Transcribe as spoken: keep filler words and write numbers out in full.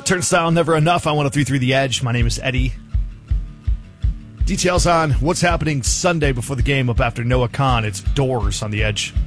Turnstile Never Enough on one oh three point three The Edge. My name is Eddie. Details on what's happening Sunday before the game up after Noah Khan. It's Doors on The Edge.